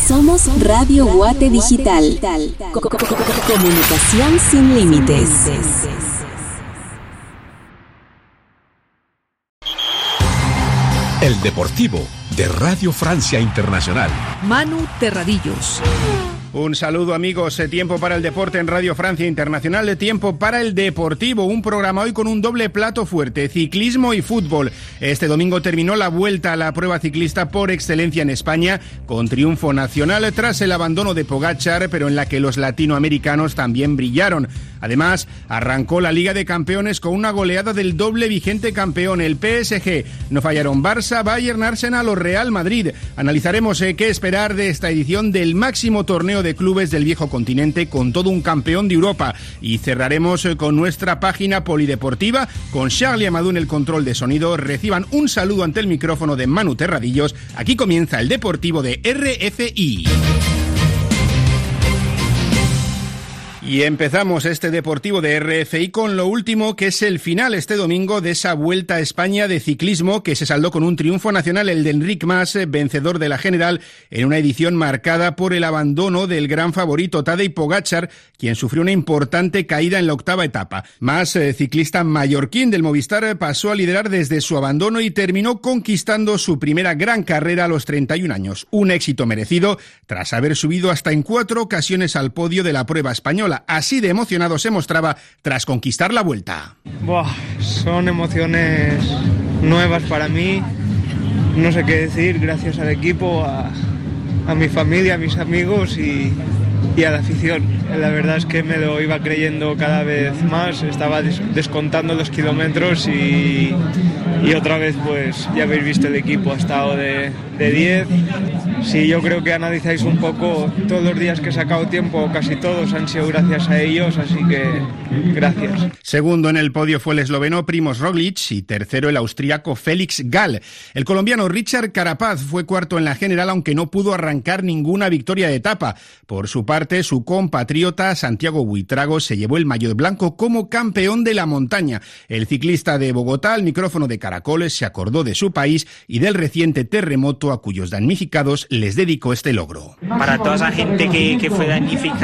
Somos Radio Guate Digital. Comunicación sin límites. El Deportivo de Radio Francia Internacional. Manu Terradillos. Un saludo, amigos. Tiempo para el deporte en Radio Francia Internacional. Tiempo para el Deportivo. Un programa hoy con un doble plato fuerte: ciclismo y fútbol. Este domingo terminó la vuelta a la prueba ciclista por excelencia en España, con triunfo nacional tras el abandono de Pogačar, pero en la que los latinoamericanos también brillaron. Además, arrancó la Liga de Campeones con una goleada del doble vigente campeón, el PSG. No fallaron Barça, Bayern, Arsenal o Real Madrid. Analizaremos qué esperar de esta edición del máximo torneo de clubes del viejo continente, con todo un campeón de Europa. Y cerraremos con nuestra página polideportiva, con Charlie Amadou en el control de sonido. Reciban un saludo ante el micrófono de Manu Terradillos. Aquí comienza el Deportivo de RFI. Y empezamos este Deportivo de RFI con lo último, que es el final este domingo de esa Vuelta a España de ciclismo, que se saldó con un triunfo nacional, el de Enric Mas, vencedor de la general, en una edición marcada por el abandono del gran favorito Tadej Pogačar, quien sufrió una importante caída en la octava etapa. Mas, ciclista mallorquín del Movistar, pasó a liderar desde su abandono y terminó conquistando su primera gran carrera a los 31 años. Un éxito merecido tras haber subido hasta en 4 ocasiones al podio de la prueba española. Así de emocionado se mostraba tras conquistar la Vuelta. Son emociones nuevas para mí, no sé qué decir, gracias al equipo, a mi familia, a mis amigos y a la afición. La verdad es que me lo iba creyendo cada vez más, estaba descontando los kilómetros y otra vez pues ya habéis visto, el equipo ha estado de 10. Si yo creo que analizáis un poco, todos los días que he sacado tiempo, casi todos han sido gracias a ellos, así que gracias. Segundo en el podio fue el esloveno Primož Roglič y tercero el austríaco Felix Gall. El colombiano Richard Carapaz fue cuarto en la general, aunque no pudo arrancar ninguna victoria de etapa. Por su parte, su compatriota Santiago Buitrago se llevó el maillot blanco como campeón de la montaña. El ciclista de Bogotá, al micrófono de Caracoles, se acordó de su país y del reciente terremoto a cuyos damnificados les dedicó este logro. Para toda esa gente que fue damnificada